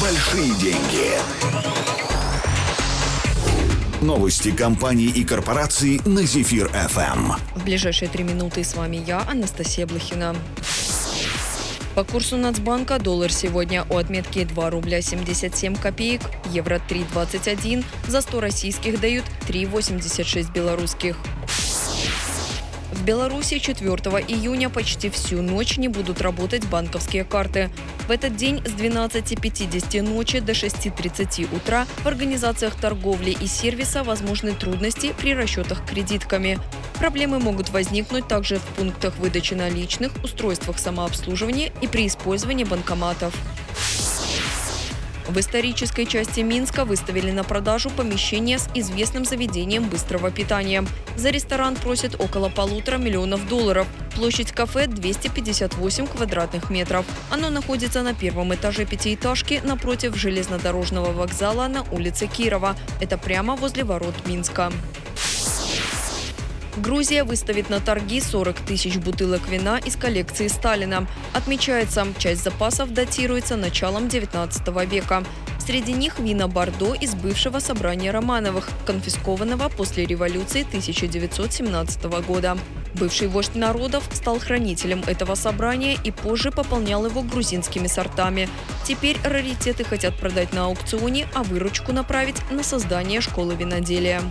большие деньги. Новости компаний и корпораций на Зефир ФМ. В ближайшие 3 минуты с вами я, Анастасия Блохина. По курсу Нацбанка доллар сегодня у отметки 2 рубля 77 копеек, евро 3,21, за 100 российских дают 3,86 белорусских. В Беларуси 4 июня почти всю ночь не будут работать банковские карты. В этот день с 12:50 ночи до 6:30 утра в организациях торговли и сервиса возможны трудности при расчетах кредитками. Проблемы могут возникнуть также в пунктах выдачи наличных, устройствах самообслуживания и при использовании банкоматов. В исторической части Минска выставили на продажу помещение с известным заведением быстрого питания. За ресторан просят около $1,5 миллиона. Площадь кафе 258 квадратных метров. Оно находится на первом этаже пятиэтажки напротив железнодорожного вокзала на улице Кирова. Это прямо возле ворот Минска. Грузия выставит на торги 40 тысяч бутылок вина из коллекции Сталина. Отмечается, часть запасов датируется началом 19 века. Среди них вина Бордо из бывшего собрания Романовых, конфискованного после революции 1917 года. Бывший вождь народов стал хранителем этого собрания и позже пополнял его грузинскими сортами. Теперь раритеты хотят продать на аукционе, а выручку направить на создание школы виноделия.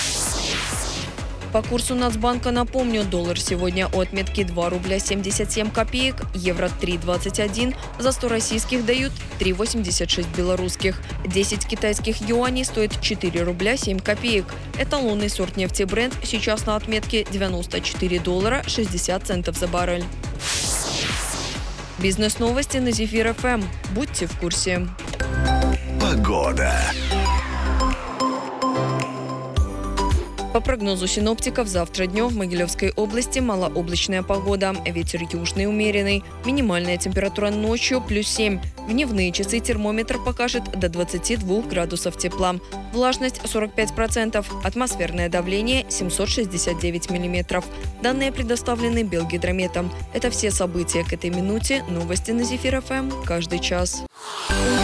По курсу Нацбанка, напомню, доллар сегодня у отметки 2 рубля 77 копеек, евро 3,21, за 100 российских дают 3,86 белорусских. 10 китайских юаней стоит 4 рубля 7 копеек. Эталонный сорт нефти Brent сейчас на отметке $94 60 центов за баррель. Бизнес-новости на Зефир ФМ. Будьте в курсе. Погода. По прогнозу синоптиков, завтра днем в Могилевской области малооблачная погода. Ветер южный умеренный. Минимальная температура ночью +7. В дневные часы термометр покажет до 22 градусов тепла. Влажность 45%. Атмосферное давление 769 миллиметров. Данные предоставлены Белгидрометом. Это все события к этой минуте. Новости на Зефир ФМ каждый час.